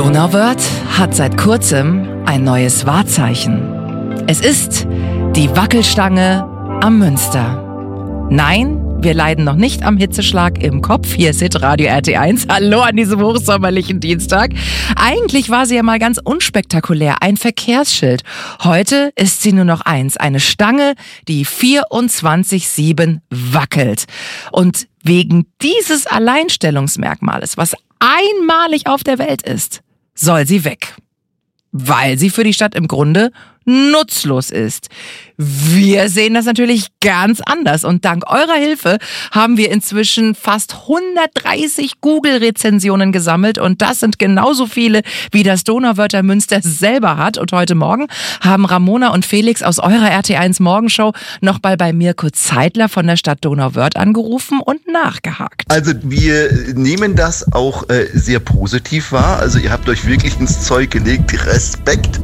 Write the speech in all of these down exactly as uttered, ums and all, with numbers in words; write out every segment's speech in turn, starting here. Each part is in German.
Donauwörth hat seit kurzem ein neues Wahrzeichen. Es ist die Wackelstange am Münster. Nein, wir leiden noch nicht am Hitzeschlag im Kopf. Hier ist Hitradio R T eins. Hallo an diesem hochsommerlichen Dienstag. Eigentlich war sie ja mal ganz unspektakulär, ein Verkehrsschild. Heute ist sie nur noch eins, eine Stange, die vierundzwanzig sieben wackelt. Und wegen dieses Alleinstellungsmerkmales, was einmalig auf der Welt ist, soll sie weg. Weil sie für die Stadt im Grunde nutzlos ist. Wir sehen das natürlich ganz anders und dank eurer Hilfe haben wir inzwischen fast hundertdreißig Google-Rezensionen gesammelt und das sind genauso viele, wie das Donauwörther Münster selber hat. Und heute Morgen haben Ramona und Felix aus eurer R T eins Morgenshow noch mal bei Mirko Zeitler von der Stadt Donauwörth angerufen und nachgehakt. Also wir nehmen das auch äh, sehr positiv wahr. Also ihr habt euch wirklich ins Zeug gelegt. Respekt.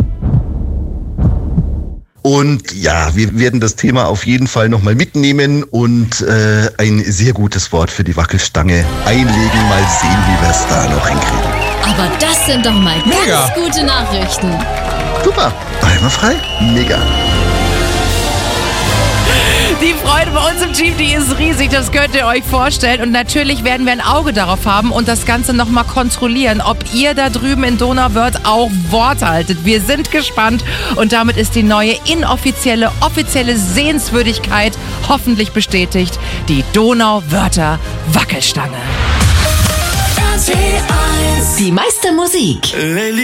Und ja, wir werden das Thema auf jeden Fall nochmal mitnehmen und äh, ein sehr gutes Wort für die Wackelstange einlegen. Mal sehen, wie wir es da noch hinkriegen. Aber das sind doch mal Mega. ganz gute Nachrichten. Super, einwandfrei, mega. Die Freude bei uns im Team, die ist riesig, das könnt ihr euch vorstellen. Und natürlich werden wir ein Auge darauf haben und das Ganze nochmal kontrollieren, ob ihr da drüben in Donauwörth auch Wort haltet. Wir sind gespannt und damit ist die neue inoffizielle, offizielle Sehenswürdigkeit hoffentlich bestätigt. Die Donauwörther Wackelstange. Die meiste Musik.